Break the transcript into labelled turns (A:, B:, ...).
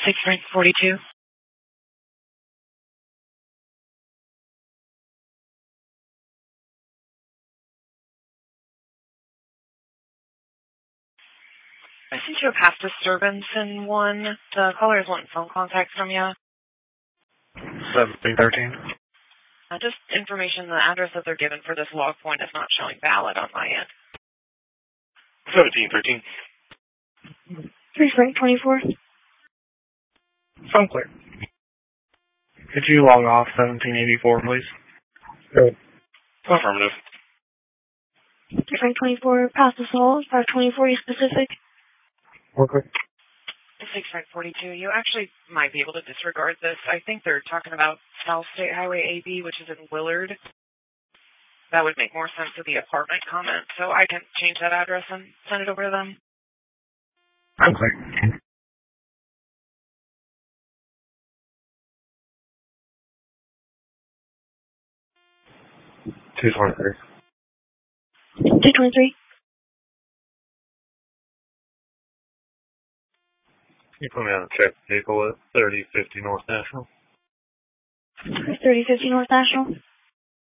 A: 642. I sent you a past disturbance in one. The caller is wanting phone contact from you.
B: 1713.
A: Just information, the address that they're given for this log point is not showing valid on my end.
B: 1713.
C: 324.
B: Phone clear. Could you log off 1784, please? Good. Affirmative.
C: 324, past assault, 524, specific.
B: Okay.
A: 6542. You actually might be able to disregard this. I think they're talking about South State Highway AB, which is in Willard. That would make more sense with the apartment comment, so I can change that address and send it over to them.
B: Okay. 223.
C: 223.
B: You put me on a check vehicle at 3050 North National.
C: 3050 North National.